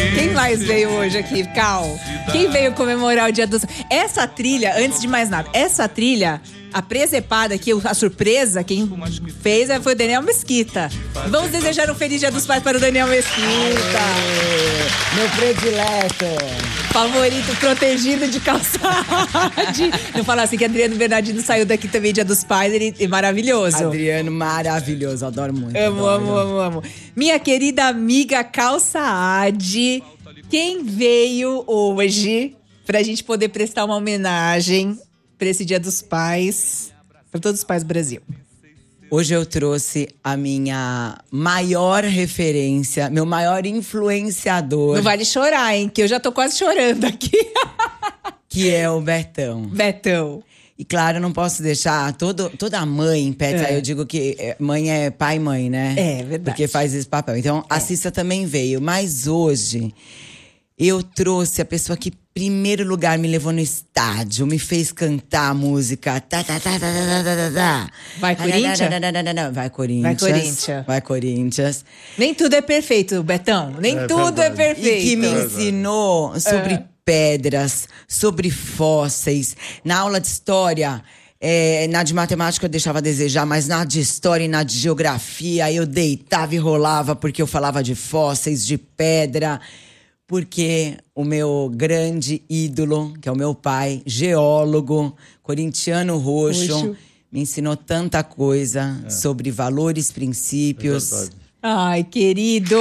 Quem mais veio hoje aqui, Cal? Quem veio comemorar o Dia dos... Essa trilha, antes de mais nada, essa trilha, a presepada aqui, a surpresa, quem fez foi o Daniel Mesquita. Vamos desejar um feliz Dia dos Pais para o Daniel Mesquita. Meu predileto. Favorito protegido de calçade. Não fala assim que Adriano Bernardino saiu daqui também Dia dos Pais, ele é maravilhoso. Adriano, maravilhoso, adoro muito. Amo. Minha querida amiga Calçade, quem veio hoje pra gente poder prestar uma homenagem pra esse Dia dos Pais, pra todos os pais do Brasil? Hoje eu trouxe a minha maior referência, meu maior influenciador. Não vale chorar, hein? Que eu já tô quase chorando aqui. Que é o Betão. Betão. E claro, eu não posso deixar toda mãe, Petra, eu digo que mãe é pai e mãe, né? É verdade. Porque faz esse papel. Então, a Cissa também veio. Mas hoje, eu trouxe a pessoa que, em primeiro lugar, me levou no estádio, me fez cantar a música. Vai, Corinthians? Vai, Corinthians. Vai, Corinthians. Vai, Corinthians. Nem tudo é perfeito, Betão. Nem tudo é perfeito. E que me ensinou sobre pedras, sobre fósseis. Na aula de história, na de matemática eu deixava a desejar, mas na de história e na de geografia eu deitava e rolava porque eu falava de fósseis, de pedra. Porque o meu grande ídolo, que é o meu pai, geólogo, corintiano roxo, me ensinou tanta coisa sobre valores, princípios. Ai, querido!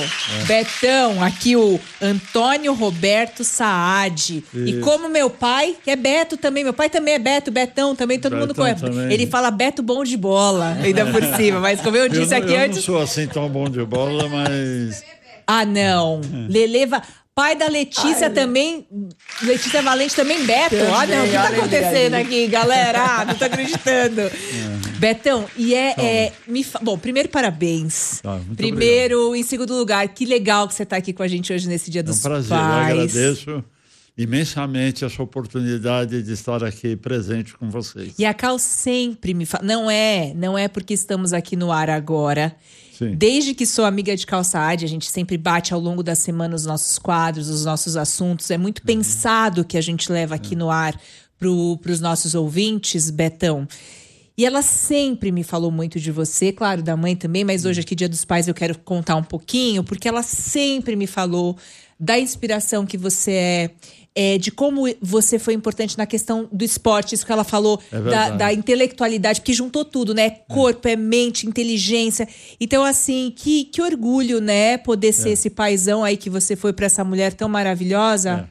Betão, aqui o Antônio Roberto Saad. Isso. E como meu pai, que é Beto também, meu pai também é Beto, Betão também, todo mundo conhece. Ele fala Beto bom de bola, ainda por cima. Mas como eu disse aqui antes... Eu não sou assim tão bom de bola, mas... Ah, não. Leleva... Pai da Letícia também, Letícia Valente também, Beto. Também, Olha, o que tá acontecendo aqui, galera? Não tô acreditando. Betão, e bom, primeiro, parabéns. Primeiro, obrigado. Em segundo lugar, que legal que você tá aqui com a gente hoje nesse Dia dos Pais. É um prazer, eu agradeço imensamente essa oportunidade de estar aqui presente com vocês. E a Cal sempre me fala, não é porque estamos aqui no ar agora. Sim. Desde que sou amiga de Calçade, a gente sempre bate ao longo da semana os nossos quadros, os nossos assuntos. É muito pensado que a gente leva aqui no ar para os nossos ouvintes, Betão. E ela sempre me falou muito de você, claro, da mãe também, mas hoje aqui, Dia dos Pais, eu quero contar um pouquinho, porque ela sempre me falou da inspiração que você de como você foi importante na questão do esporte, isso que ela falou, da intelectualidade, porque juntou tudo, né? Corpo, mente, inteligência. Então, assim, que orgulho, né? Poder ser esse paizão aí que você foi para essa mulher tão maravilhosa.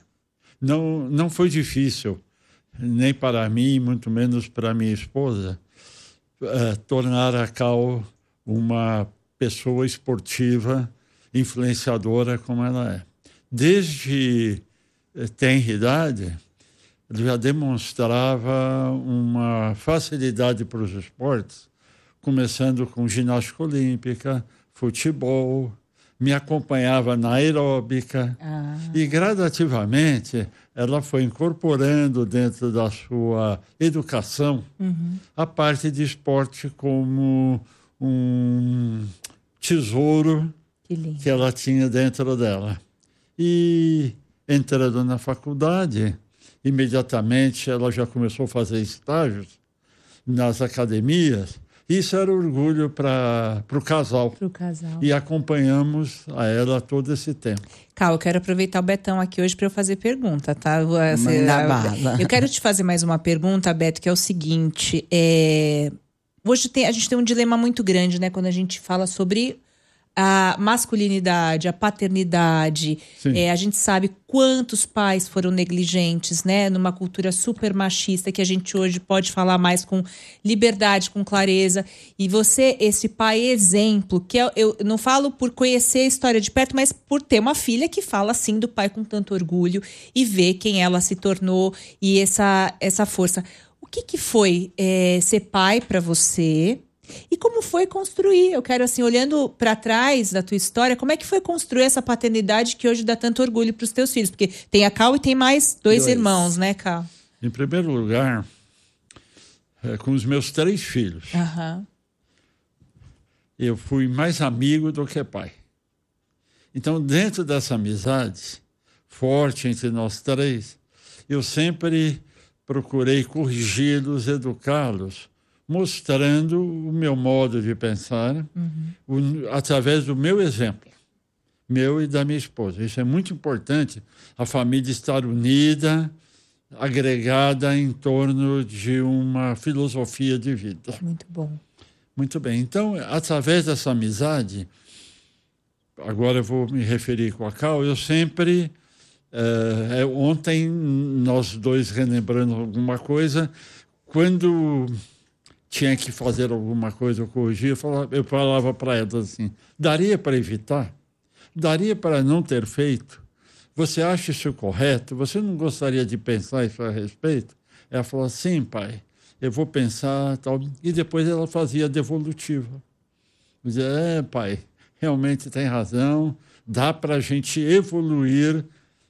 Não foi difícil, nem para mim, muito menos para minha esposa, tornar a Cal uma pessoa esportiva, influenciadora como ela é. Desde tenra idade, ele já demonstrava uma facilidade para os esportes, começando com ginástica olímpica, futebol, me acompanhava na aeróbica e gradativamente ela foi incorporando dentro da sua educação a parte de esporte como um tesouro que ela tinha dentro dela. E entrando na faculdade, imediatamente ela já começou a fazer estágios nas academias. Isso era orgulho para o casal. Para o casal. E acompanhamos a ela todo esse tempo. Cal, eu quero aproveitar o Betão aqui hoje para eu fazer pergunta, tá? Manda bala. Eu quero te fazer mais uma pergunta, Beto, que é o seguinte. Hoje a gente tem um dilema muito grande, né? Quando a gente fala sobre a masculinidade, a paternidade. A gente sabe quantos pais foram negligentes, né? Numa cultura super machista que a gente hoje pode falar mais com liberdade, com clareza. E você, esse pai exemplo, que eu não falo por conhecer a história de perto, mas por ter uma filha que fala assim do pai com tanto orgulho e ver quem ela se tornou e essa força. O que foi ser pai para você? E como foi construir? Eu quero, assim, olhando para trás da tua história, como é que foi construir essa paternidade que hoje dá tanto orgulho para os teus filhos? Porque tem a Cal e tem mais dois irmãos, né, Cal? Em primeiro lugar, com os meus 3 filhos, eu fui mais amigo do que pai. Então, dentro dessa amizade forte entre nós três, eu sempre procurei corrigi-los, educá-los, mostrando o meu modo de pensar, através do meu exemplo, meu e da minha esposa. Isso é muito importante, a família estar unida, agregada em torno de uma filosofia de vida. Muito bom. Muito bem. Então, através dessa amizade, agora eu vou me referir com a Cal, eu sempre... ontem, nós dois relembrando alguma coisa, quando tinha que fazer alguma coisa, eu corrigia, eu falava para ela assim, daria para evitar? Daria para não ter feito? Você acha isso correto? Você não gostaria de pensar isso a respeito? Ela falou, sim, pai, eu vou pensar, tal. E depois ela fazia a devolutiva. Eu dizia, pai, realmente tem razão, dá para a gente evoluir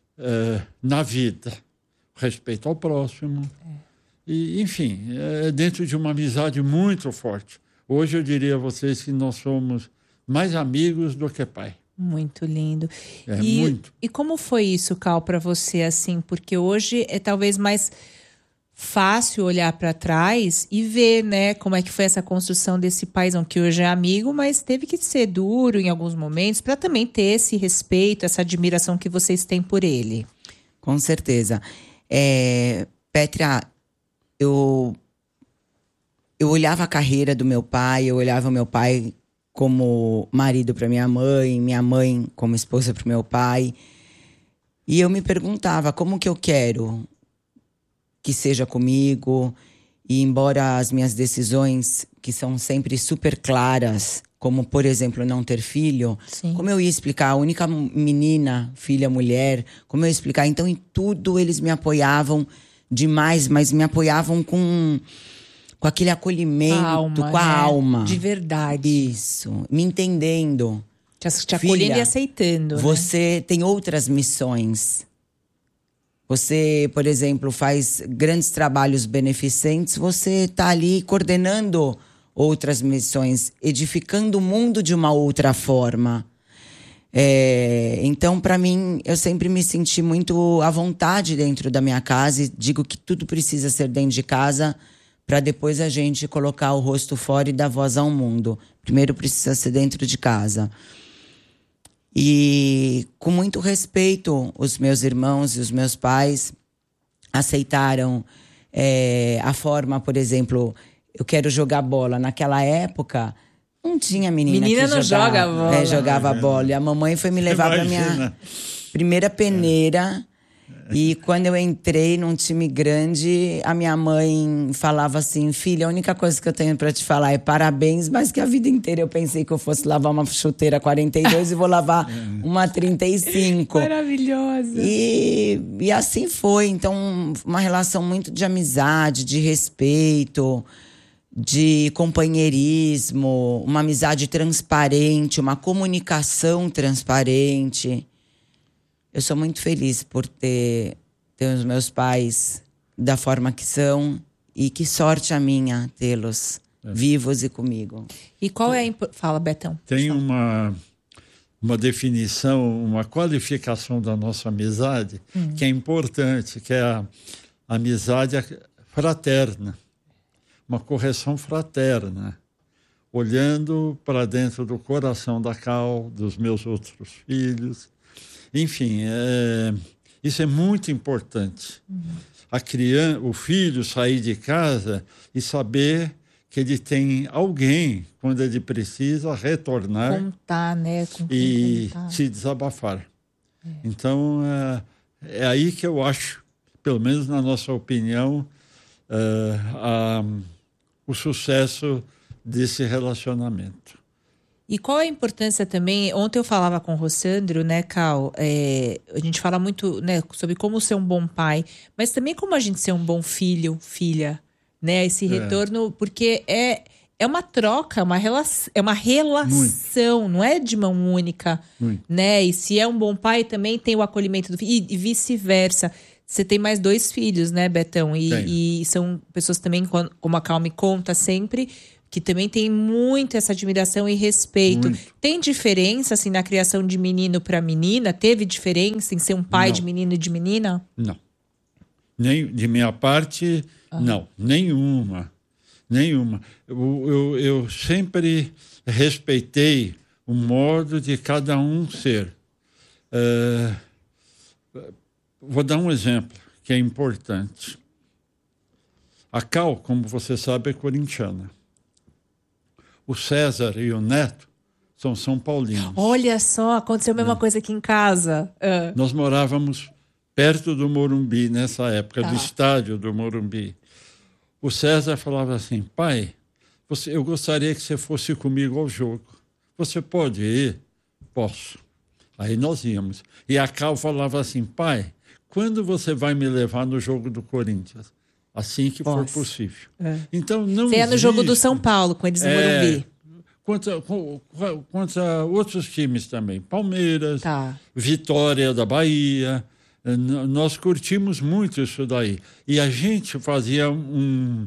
na vida, respeito ao próximo. E, enfim, dentro de uma amizade muito forte. Hoje eu diria a vocês que nós somos mais amigos do que pai. Muito lindo. Muito. E como foi isso, Cal, para você, assim? Porque hoje é talvez mais fácil olhar para trás e ver, né, como é que foi essa construção desse paizão que hoje é amigo, mas teve que ser duro em alguns momentos para também ter esse respeito, essa admiração que vocês têm por ele. Com certeza. Pétria, eu olhava a carreira do meu pai, eu olhava o meu pai como marido para minha mãe como esposa para o meu pai. E eu me perguntava como que eu quero que seja comigo. E embora as minhas decisões, que são sempre super claras, como, por exemplo, não ter filho, Sim. Como eu ia explicar? A única menina, filha, mulher, como eu ia explicar? Então, em tudo eles me apoiavam demais, mas me apoiavam com aquele acolhimento, com a alma. De verdade. Isso, me entendendo. Te acolhendo e aceitando. Você tem outras missões. Você, por exemplo, faz grandes trabalhos beneficentes, você está ali coordenando outras missões, edificando o mundo de uma outra forma. Então, para mim, eu sempre me senti muito à vontade dentro da minha casa e digo que tudo precisa ser dentro de casa para depois a gente colocar o rosto fora e dar voz ao mundo. Primeiro precisa ser dentro de casa. E com muito respeito, os meus irmãos e os meus pais aceitaram a forma, por exemplo, eu quero jogar bola. Naquela época, não tinha menina que não joga bola. Jogava bola. E a mamãe foi me levar para minha primeira peneira. E quando eu entrei num time grande, a minha mãe falava assim, filha, a única coisa que eu tenho para te falar é parabéns, mas que a vida inteira eu pensei que eu fosse lavar uma chuteira 42 e vou lavar uma 35. Maravilhosa. E assim foi. Então, uma relação muito de amizade, de respeito, de companheirismo, uma amizade transparente, uma comunicação transparente. Eu sou muito feliz por ter os meus pais da forma que são e que sorte a minha tê-los vivos e comigo. E qual é a... Fala, Betão. Tem uma definição, uma qualificação da nossa amizade que é importante, que é a amizade fraterna, uma correção fraterna, olhando para dentro do coração da Cal, dos meus outros filhos. Enfim, isso é muito importante. O filho sair de casa e saber que ele tem alguém, quando ele precisa, retornar. Contar, né? E se desabafar. Então, é aí que eu acho, pelo menos na nossa opinião, o sucesso desse relacionamento. E qual é a importância também? Ontem eu falava com o Rossandro, né, Cal? A gente fala muito, né, sobre como ser um bom pai, mas também como a gente ser um bom filho, filha, né? Esse retorno, porque é uma troca, é uma relação, não é de mão única, né? E se é um bom pai, também tem o acolhimento do filho, e vice-versa. Você tem mais 2 filhos, né, Betão? E são pessoas também, como a Cal me conta sempre, que também tem muito essa admiração e respeito. Muito. Tem diferença, assim, na criação de menino para menina? Teve diferença em ser um pai Não. de menino e de menina? Não. Nem, de minha parte, não. Nenhuma. Nenhuma. Eu sempre respeitei o modo de cada um ser. Vou dar um exemplo que é importante. A Cal, como você sabe, é corintiana. O César e o Neto são São Paulinos. Olha só, aconteceu a mesma coisa aqui em casa. Nós morávamos perto do Morumbi, nessa época, do estádio do Morumbi. O César falava assim, pai, eu gostaria que você fosse comigo ao jogo. Você pode ir? Posso. Aí nós íamos. E a Cal falava assim, pai, quando você vai me levar no jogo do Corinthians? Assim que for possível. Então, não Você ia no jogo do São Paulo, com eles no Morumbi. Quanto a outros times também. Palmeiras, Tá. Vitória da Bahia. Nós curtimos muito isso daí. E a gente fazia um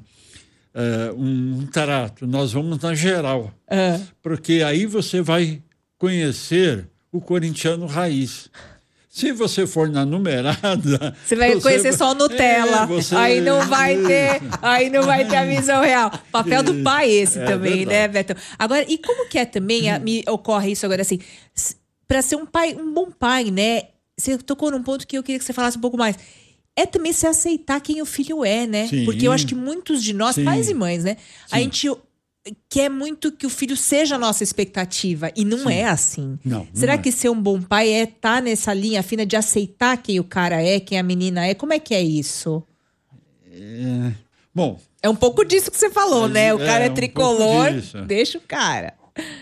trato. Nós vamos na geral. Porque aí você vai conhecer o corintiano raiz. Se você for na numerada... Você vai conhecer só Nutella. Aí não vai ter a visão real. Papel do pai esse também, verdade. né, Betão? Agora, e como que é também, me ocorre isso agora assim, para ser um bom pai, né? Você tocou num ponto que eu queria que você falasse um pouco mais. É também se aceitar quem o filho é, né? Sim. Porque eu acho que muitos de nós, Sim. pais e mães, né? A Sim. gente quer muito que o filho seja a nossa expectativa. E não é assim. Não Será é. que ser um bom pai é estar nessa linha fina de aceitar quem o cara é, quem a menina é? Como é que é isso? Bom, É um pouco disso que você falou, né? O cara é um tricolor, pouco disso. deixa o cara.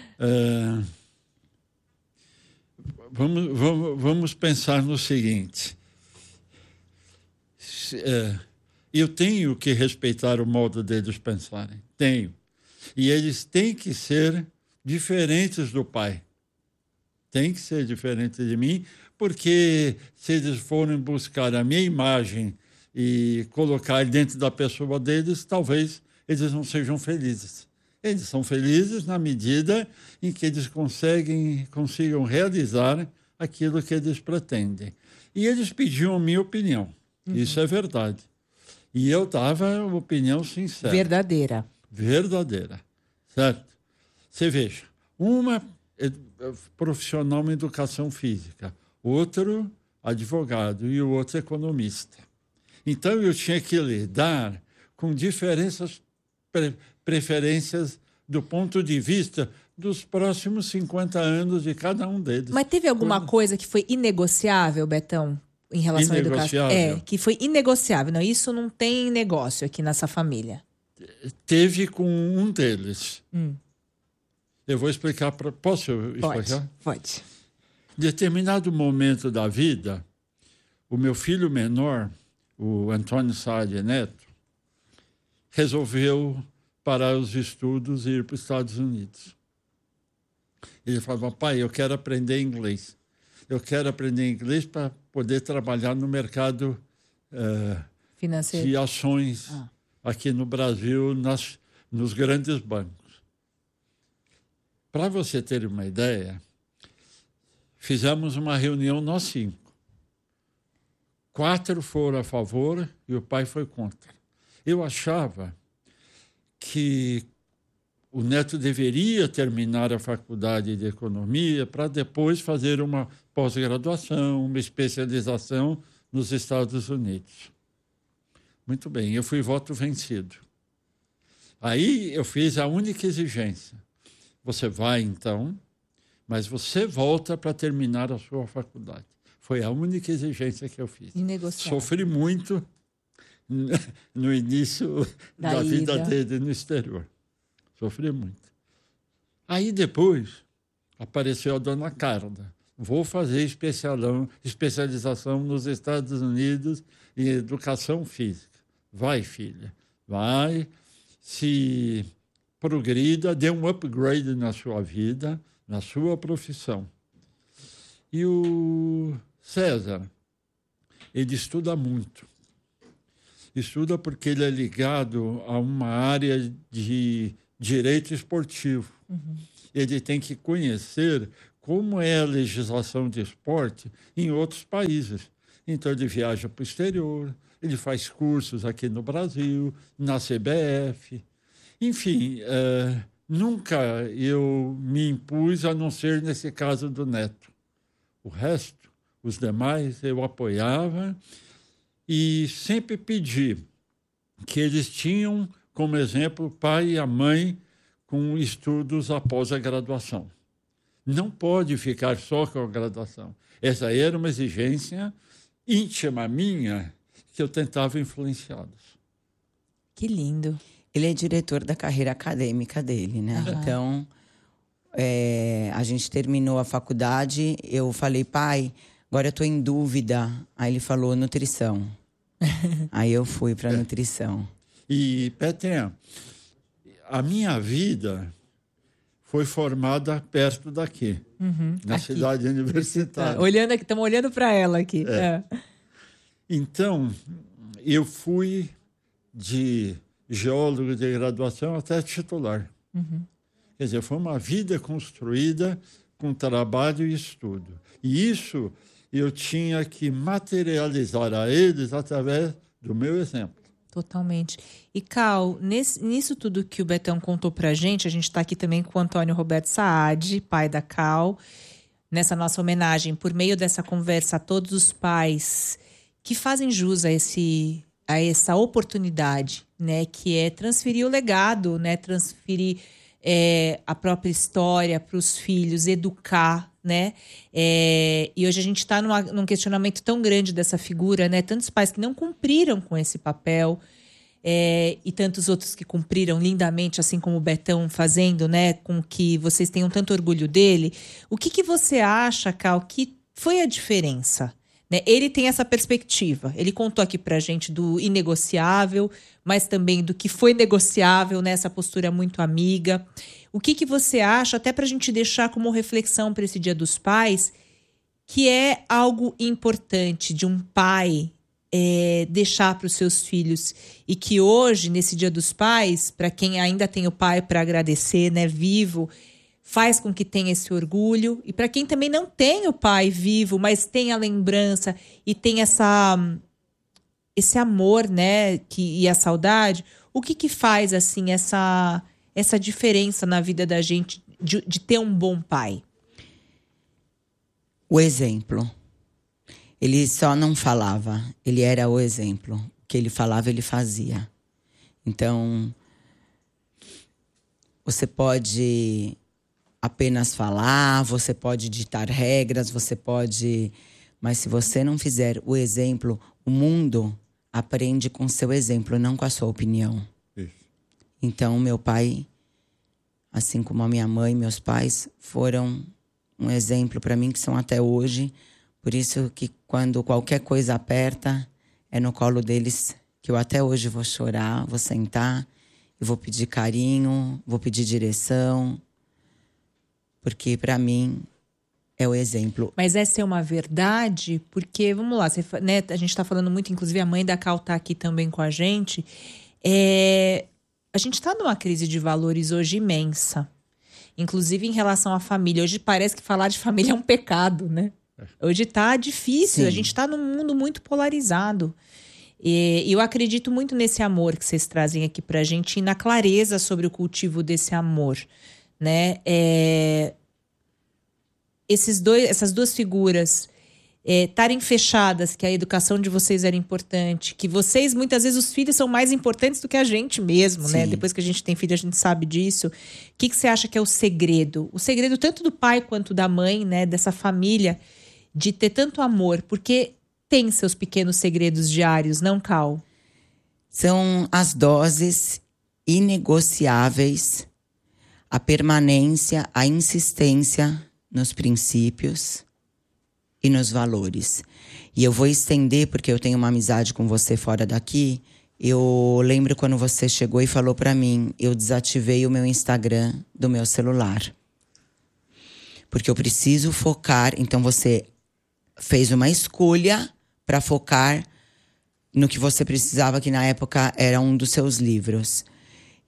Vamos pensar no seguinte. Eu tenho que respeitar o modo deles pensarem. Tenho. E eles têm que ser diferentes do pai. Tem que ser diferente de mim, porque se eles forem buscar a minha imagem e colocar dentro da pessoa deles, talvez eles não sejam felizes. Eles são felizes na medida em que eles consigam realizar aquilo que eles pretendem. E eles pediam a minha opinião. Isso é verdade. E eu dava uma opinião sincera. Verdadeira. Verdadeira. Certo? Você veja, uma profissional em educação física, outro advogado e o outro economista. Então, eu tinha que lidar com diferentes preferências do ponto de vista dos próximos 50 anos de cada um deles. Mas teve alguma coisa que foi inegociável, Betão, em relação à educação? Que foi inegociável. Não, isso não tem negócio aqui nessa família. Teve com um deles. Eu vou explicar para... Posso explicar? Pode. Em determinado momento da vida, o meu filho menor, o Antônio Saad Neto, resolveu parar os estudos e ir para os Estados Unidos. Ele falava, pai, eu quero aprender inglês. Eu quero aprender inglês para poder trabalhar no mercado financeiro de ações aqui no Brasil, nos grandes bancos. Para você ter uma ideia, fizemos uma reunião nós 5. 4 foram a favor e o pai foi contra. Eu achava que o Neto deveria terminar a faculdade de economia para depois fazer uma pós-graduação, uma especialização nos Estados Unidos. Muito bem, eu fui voto vencido. Aí eu fiz a única exigência. Você vai, então, mas você volta para terminar a sua faculdade. Foi a única exigência que eu fiz. Inegociável. Sofri muito no início da vida dele no exterior. Sofri muito. Aí depois apareceu a dona Carla. Vou fazer especialização nos Estados Unidos em educação física. Vai, filha, vai, se progrida, dê um upgrade na sua vida, na sua profissão. E o César, ele estuda muito. Estuda porque ele é ligado a uma área de direito esportivo. Ele tem que conhecer como é a legislação de esporte em outros países. Então, ele viaja para o exterior, ele faz cursos aqui no Brasil, na CBF. Enfim, nunca eu me impus, a não ser nesse caso do Neto. O resto, os demais, eu apoiava e sempre pedi que eles tinham, como exemplo, o pai e a mãe com estudos após a graduação. Não pode ficar só com a graduação. Essa era uma exigência íntima minha que eu tentava influenciá-los. Que lindo. Ele é diretor da carreira acadêmica dele, né? Então, a gente terminou a faculdade, eu falei, pai, agora eu estou em dúvida. Aí ele falou, nutrição. Aí eu fui para nutrição. E, Petinha, a minha vida foi formada perto daqui, na aqui. cidade universitária. Olhando aqui, estamos olhando para ela aqui. Então, eu fui de geólogo de graduação até titular. Quer dizer, foi uma vida construída com trabalho e estudo. E isso eu tinha que materializar a eles através do meu exemplo. Totalmente. E, Cal, nisso tudo que o Betão contou pra gente, a gente está aqui também com o Antônio Roberto Saad, pai da Cal, nessa nossa homenagem, por meio dessa conversa a todos os pais que fazem jus a essa oportunidade, né, que é transferir o legado, né, transferir a própria história para os filhos, educar, né? E hoje a gente está num questionamento tão grande dessa figura, né? Tantos pais que não cumpriram com esse papel e tantos outros que cumpriram lindamente, assim como o Betão fazendo, né? Com que vocês tenham tanto orgulho dele. O que você acha, Cal, que foi a diferença? Né? Ele tem essa perspectiva. Ele contou aqui pra gente do inegociável, mas também do que foi negociável, né? Essa postura muito amiga. O que você acha, até pra gente deixar como reflexão para esse Dia dos Pais, que é algo importante de um pai deixar para os seus filhos e que hoje, nesse Dia dos Pais, para quem ainda tem o pai para agradecer, né, vivo, faz com que tenha esse orgulho. E para quem também não tem o pai vivo, mas tem a lembrança e tem esse amor, né, e a saudade, o que faz assim essa diferença na vida da gente de ter um bom pai? O exemplo. Ele só não falava, ele era o exemplo. O que ele falava, ele fazia. Então, você pode apenas falar, você pode ditar regras, você pode... Mas se você não fizer o exemplo, o mundo aprende com seu exemplo, não com a sua opinião. Isso. Então, meu pai, assim como a minha mãe, meus pais, foram um exemplo para mim, que são até hoje. Por isso que quando qualquer coisa aperta, é no colo deles que eu até hoje vou chorar, vou sentar e vou pedir carinho, vou pedir direção. Porque para mim é o exemplo. Mas essa é uma verdade, porque, vamos lá, né, a gente está falando muito, inclusive a mãe da Cal está aqui também com a gente. A gente está numa crise de valores hoje imensa. Inclusive em relação à família. Hoje parece que falar de família é um pecado, né? Hoje tá difícil, Sim. A gente tá num mundo muito polarizado. E eu acredito muito nesse amor que vocês trazem aqui pra gente e na clareza sobre o cultivo desse amor, né? Essas duas figuras estarem fechadas, que a educação de vocês era importante, que vocês, muitas vezes, os filhos são mais importantes do que a gente mesmo, né? Depois que a gente tem filho, a gente sabe disso. O que você acha que é o segredo? O segredo tanto do pai quanto da mãe, né? Dessa família, de ter tanto amor, porque tem seus pequenos segredos diários, não, Cal? São as doses inegociáveis, a permanência, a insistência nos princípios e nos valores. E eu vou estender, porque eu tenho uma amizade com você fora daqui. Eu lembro quando você chegou e falou pra mim, eu desativei o meu Instagram do meu celular. Porque eu preciso focar. Então você fez uma escolha para focar no que você precisava, que na época era um dos seus livros.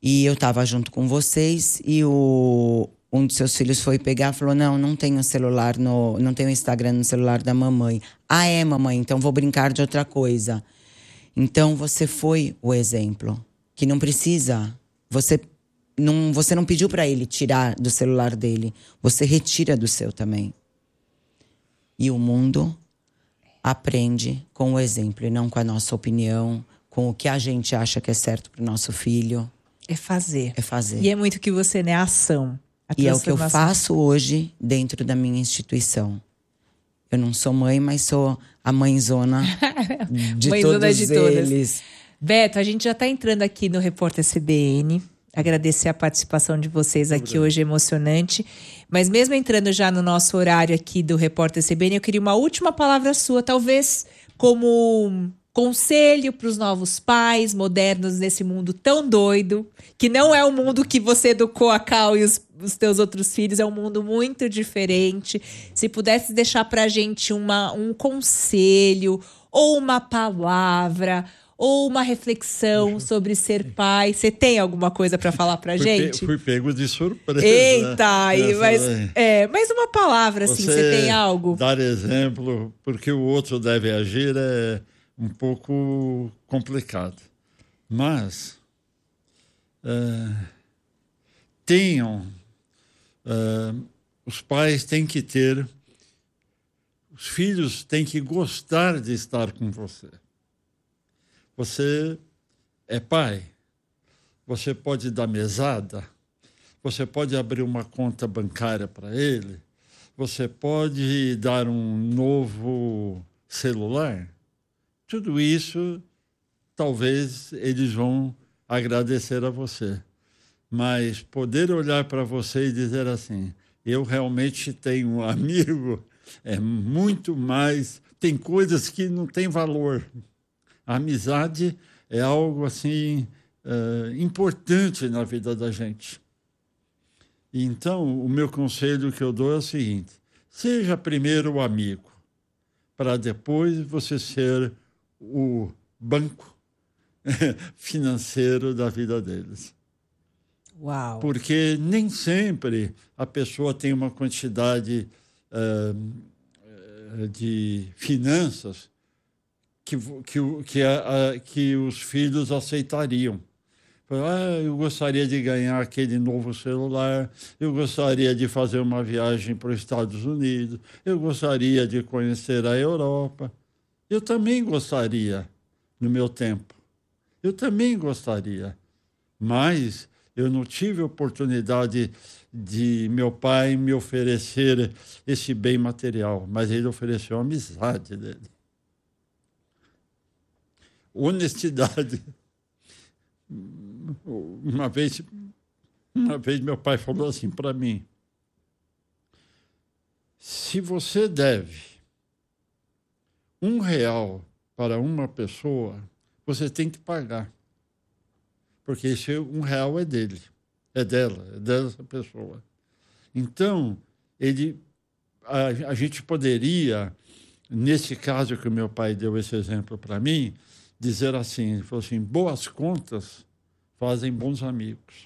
E eu tava junto com vocês e um dos seus filhos foi pegar e falou: não tenho celular, não tenho Instagram no celular da mamãe. Ah, é, mamãe, então vou brincar de outra coisa. Então você foi o exemplo. Que não precisa. Você não pediu para ele tirar do celular dele. Você retira do seu também. E o mundo aprende com o exemplo e não com a nossa opinião, com o que a gente acha que é certo para o nosso filho. É fazer. É fazer. E é muito que você, né? A ação. E é o que eu faço hoje dentro da minha instituição. Eu não sou mãe, mas sou a mãezona de mãezona todos de todas. eles. Beto, a gente já está entrando aqui no Repórter CBN. Agradecer a participação de vocês aqui hoje, emocionante. Mas mesmo entrando já no nosso horário aqui do Repórter CBN, eu queria uma última palavra sua, talvez como conselho para os novos pais modernos nesse mundo tão doido, que não é o mundo que você educou a Cal e os teus outros filhos, é um mundo muito diferente. Se pudesse deixar para a gente um conselho, ou uma palavra, ou uma reflexão sobre ser pai. Você tem alguma coisa para falar pra gente? Fui pego de surpresa. Eita, mas uma palavra, assim, você tem algo? Dar exemplo, porque o outro deve agir é um pouco complicado. Mas os pais têm que ter, os filhos têm que gostar de estar com você. Você é pai, você pode dar mesada, você pode abrir uma conta bancária para ele, você pode dar um novo celular. Tudo isso, talvez eles vão agradecer a você. Mas poder olhar para você e dizer assim, eu realmente tenho um amigo, é muito mais, tem coisas que não têm valor. A amizade é algo assim importante na vida da gente. Então, o meu conselho que eu dou é o seguinte: seja primeiro o amigo, para depois você ser o banco financeiro da vida deles. Uau! Porque nem sempre a pessoa tem uma quantidade de finanças que os filhos aceitariam. Eu gostaria de ganhar aquele novo celular, eu gostaria de fazer uma viagem para os Estados Unidos, eu gostaria de conhecer a Europa. Eu também gostaria, no meu tempo. Eu também gostaria. Mas eu não tive oportunidade de meu pai me oferecer esse bem material, mas ele ofereceu a amizade dele. Honestidade. Uma vez meu pai falou assim para mim: se você deve R$1 para uma pessoa, você tem que pagar. Porque esse R$1 é dele, é dessa pessoa. Então, a gente poderia, nesse caso que o meu pai deu esse exemplo para mim, dizer assim, ele falou assim, boas contas fazem bons amigos.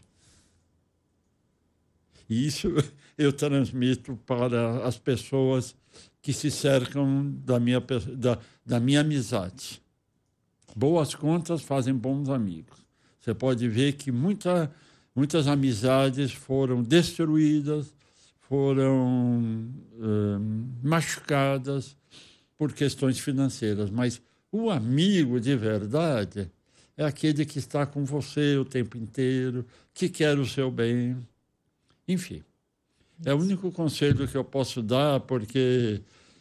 E isso eu transmito para as pessoas que se cercam da minha amizade. Boas contas fazem bons amigos. Você pode ver que muitas amizades foram destruídas, foram machucadas por questões financeiras, mas o amigo de verdade é aquele que está com você o tempo inteiro, que quer o seu bem. Enfim, é o único conselho que eu posso dar, porque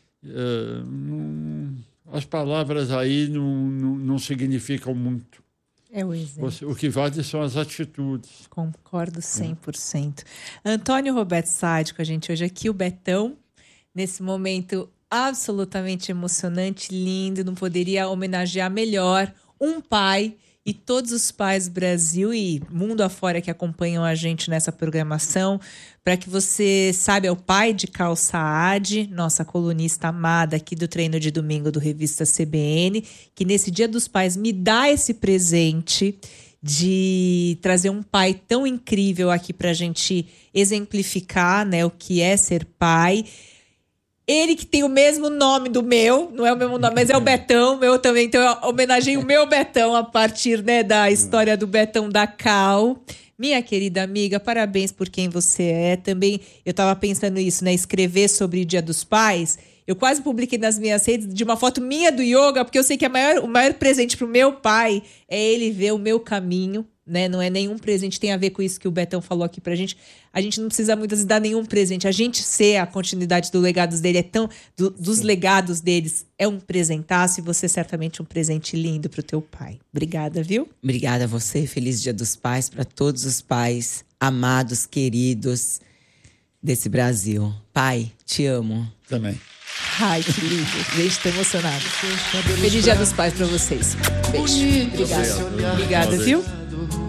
as palavras aí não significam muito. É o exemplo. O que vale são as atitudes. Concordo 100%. Antônio Roberto Sade com a gente hoje aqui, o Betão, nesse momento absolutamente emocionante, lindo, não poderia homenagear melhor um pai e todos os pais do Brasil e mundo afora que acompanham a gente nessa programação. Para que você saiba, é o pai de Cal Saad, nossa colunista amada aqui do Treino de Domingo do Revista CBN, que nesse Dia dos Pais me dá esse presente de trazer um pai tão incrível aqui pra gente exemplificar, né, o que é ser pai. Ele que tem o mesmo nome do meu, não é o mesmo nome, mas é o Betão, meu também. Então eu homenageei o meu Betão a partir, né, da história do Betão da Cal. Minha querida amiga, parabéns por quem você é. Também eu tava pensando isso, né, escrever sobre o Dia dos Pais. Eu quase publiquei nas minhas redes de uma foto minha do yoga, porque eu sei que o maior presente pro meu pai é ele ver o meu caminho, né? Não é nenhum presente, tem a ver com isso que o Betão falou aqui pra gente. A gente não precisa muitas vezes dar nenhum presente. A gente ser a continuidade dos legados dele dos legados deles é um presentaço, e você certamente um presente lindo pro teu pai. Obrigada, viu? Obrigada a você. Feliz Dia dos Pais para todos os pais amados, queridos desse Brasil. Pai, te amo. Também. Ai, que lindo. Gente, tô emocionada. Feliz Dia dos Pais pra vocês. Beijo. Obrigada. Obrigada, viu?